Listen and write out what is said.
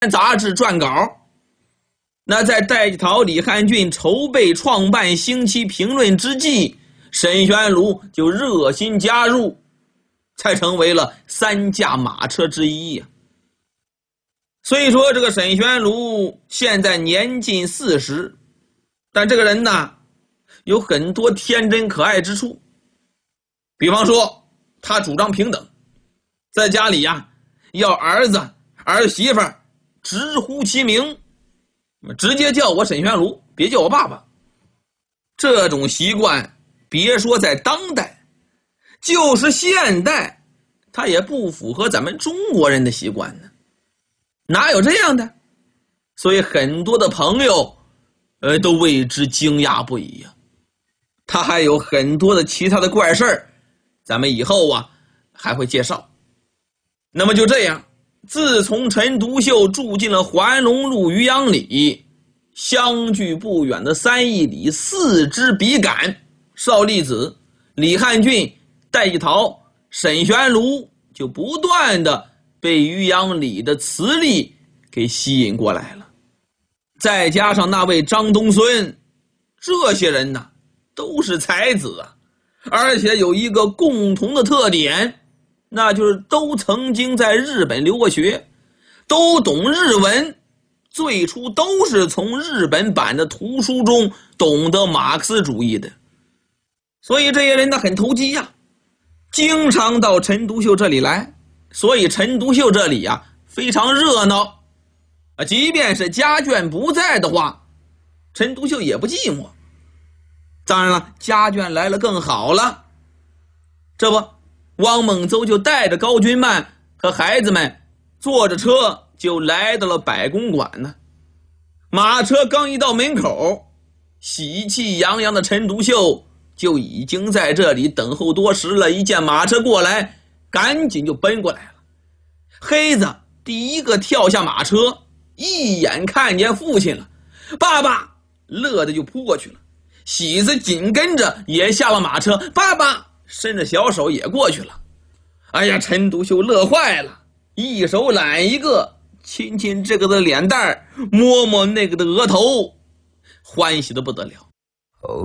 杂志撰稿。那在戴季陶、李汉俊筹备创办星期评论之际，沈玄庐就热心加入，才成为了3驾马车之一呀。所以说这个沈玄庐现在年近40，但这个人呢有很多天真可爱之处。比方说他主张平等，在家里呀要儿子儿媳妇直呼其名，直接叫我沈玄庐，别叫我爸爸。这种习惯别说在当代，就是现代它也不符合咱们中国人的习惯呢，哪有这样的？所以很多的朋友都为之惊讶不已呀。他还有很多的其他的怪事儿，咱们以后还会介绍。那么就这样，自从陈独秀住进了环龙路渔阳里，相距不远的3义里4支笔杆，邵力子、李汉俊、戴季陶、沈玄庐就不断的被渔阳里的词力给吸引过来了。再加上那位张东荪，这些人呢都是才子啊，而且有一个共同的特点，那就是都曾经在日本留过学，都懂日文，最初都是从日本版的图书中懂得马克思主义的。所以这些人呢很投机呀，经常到陈独秀这里来，所以陈独秀这里非常热闹。即便是家眷不在的话，陈独秀也不寂寞。当然了，家眷来了更好了。这不，汪孟邹就带着高君曼和孩子们坐着车就来到了百公馆呢。马车刚一到门口，喜气洋洋的陈独秀就已经在这里等候多时了，一见马车过来，赶紧就奔过来了。黑子第一个跳下马车，一眼看见父亲了，爸爸，乐得就扑过去了。喜子紧跟着也下了马车，爸爸，伸着小手也过去了。哎呀，陈独秀乐坏了，一手揽一个，亲亲这个的脸蛋，摸摸那个的额头，欢喜的不得了。